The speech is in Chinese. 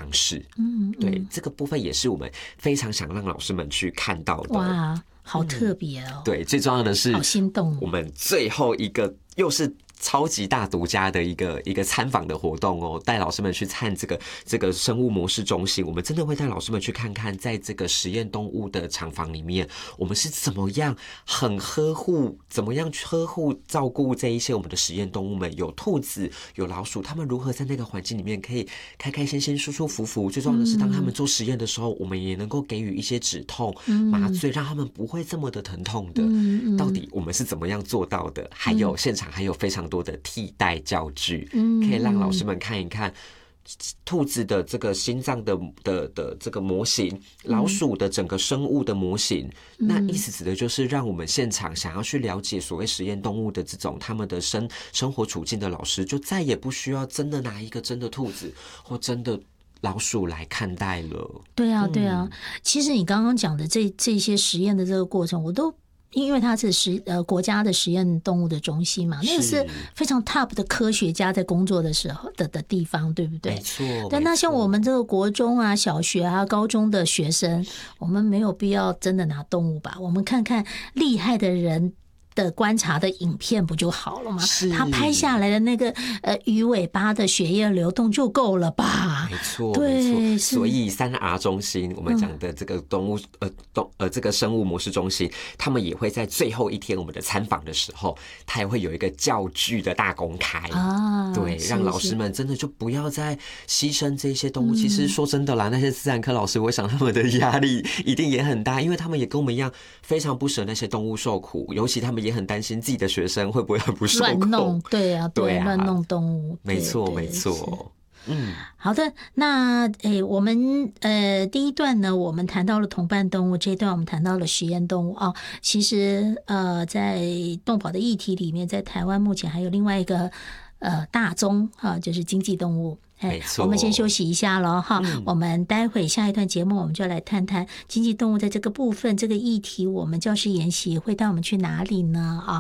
式。对，这个部分也是我们非常想让老师们去看到的。 哇，好特别哦！ 对，最重要的是， 好心动。 我们最后一个又是超级大独家的一个参访的活动哦，带老师们去看这个生物模式中心。我们真的会带老师们去看看，在这个实验动物的厂房里面，我们是怎么样怎么样呵护照顾这一些我们的实验动物们，有兔子，有老鼠，他们如何在那个环境里面可以开开心心、舒舒服服。最重要的是，当他们做实验的时候，我们也能够给予一些止痛、麻醉，让他们不会这么的疼痛的。到底我们是怎么样做到的？还有现场还有非常多的替代教具，可以让老师们看一看兔子的这个心脏的这个模型，老鼠的整个生物的模型。那意思指的就是让我们现场想要去了解所谓实验动物的这种他们的生活处境的老师，就再也不需要真的拿一个真的兔子或真的老鼠来看待了。 对啊，对啊。其实你刚刚讲的这些实验的这个过程，我都。因为它是国家的实验动物的中心嘛，那个是非常 top 的科学家在工作的时候的地方，对不对？ 没错。 但那像我们这个国中啊、小学啊、高中的学生，我们没有必要真的拿动物吧？我们看看厉害的人的观察的影片不就好了吗？他拍下来的那个鱼尾巴的血液流动就够了吧？ 没错， 对， 没错。所以3R 中心我们讲的这个动物这个生物模式中心，他们也会在最后一天我们的参访的时候，他也会有一个教具的大公开啊，对，让老师们真的就不要再牺牲这些动物。其实说真的啦，那些自然科老师，我想他们的压力一定也很大，因为他们也跟我们一样非常不舍那些动物受苦，尤其他们也很担心自己的学生会不会很不受苦。 乱弄，对啊，对，乱弄动物， 没错，没错。 好的，那我们第一段呢，我们谈到了同伴动物，这一段我们谈到了实验动物啊。其实在动保的议题里面，在台湾目前还有另外一个大宗啊，就是经济动物。 没错， 我们先休息一下了哈。我们待会下一段节目，我们就来谈谈经济动物在这个部分这个议题，我们教师研习会带我们去哪里呢？啊？